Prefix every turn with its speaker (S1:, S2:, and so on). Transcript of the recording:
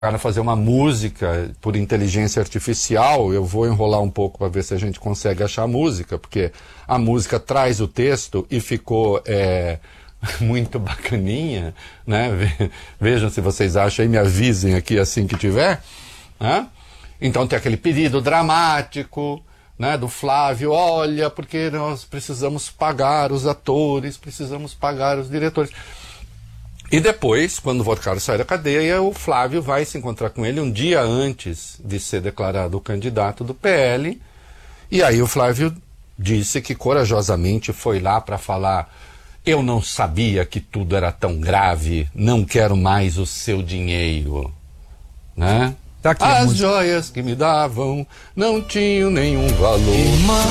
S1: para fazer uma música por inteligência artificial. Eu vou enrolar um pouco para ver se a gente consegue achar a música, porque a música traz o texto e ficou muito bacaninha, né? Vejam se vocês acham aí, me avisem aqui assim que tiver, né? Então tem aquele pedido dramático, né, do Flávio: olha, porque nós precisamos pagar os atores, precisamos pagar os diretores. E depois, quando o Voto Caro sai da cadeia, o Flávio vai se encontrar com ele um dia antes de ser declarado o candidato do PL. E aí o Flávio disse que corajosamente foi lá para falar: eu não sabia que tudo era tão grave, não quero mais o seu dinheiro. Né?
S2: Tá aqui
S1: as joias que me davam não tinham nenhum valor.